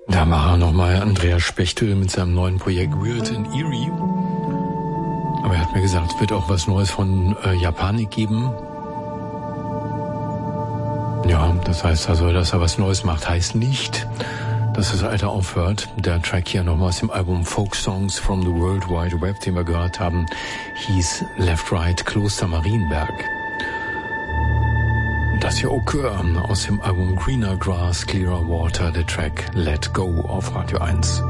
Da war nochmal Andreas Spechtel mit seinem neuen Projekt Weird and Eerie. Aber er hat mir gesagt, es wird auch was Neues von Japanik geben. Ja, das heißt also, dass er was Neues macht, heißt nicht, dass das Alte aufhört. Der Track hier nochmal aus dem Album Folk Songs from the World Wide Web, den wir gehört haben, hieß Left Right Kloster Marienberg. Das hier Au Cœur aus dem Album Greener Grass, Clearer Water, der Track Let Go auf Radio 1.